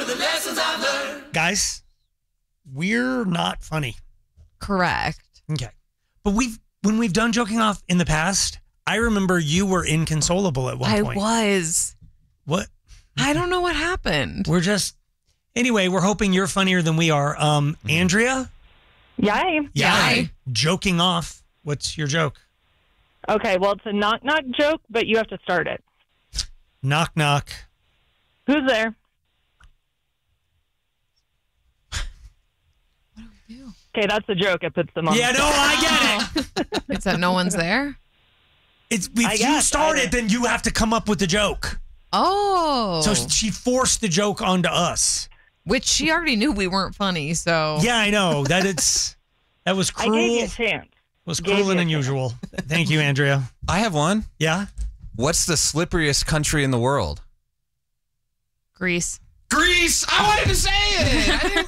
Guys, we're not funny. Correct. Okay. But when we've done joking off in the past, I remember you were inconsolable at one point. I was. What? I don't know what happened. Anyway, we're hoping you're funnier than we are. Andrea? Yay. Joking off. What's your joke? Okay, well, it's a knock-knock joke, but you have to start it. Knock, knock. Who's there? Okay, that's the joke. It puts them on. Yeah, no, I get it. It's that no one's there? If you start it, then you have to come up with the joke. Oh. So she forced the joke onto us. Which she already knew we weren't funny, so. Yeah, I know. That was cruel. I gave you a chance. It was cruel and unusual. Thank you, Andrea. I have one. Yeah? What's the slipperiest country in the world? Greece. Greece! I wanted to say it!